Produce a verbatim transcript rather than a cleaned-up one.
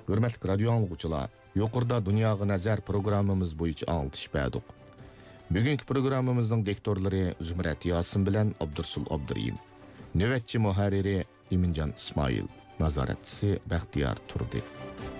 Hürmetlik radyo anlıqçılar, yuqurda Dunyoga nazar programmamız boyunca anlatış berdik. Bugünkü programmamızın diktorları Zümrət Yasin bilen Abdursul Abduriyim. Növetçi muharriri İmincan İsmail, nazaretçisi Bəxtiyar Turdi.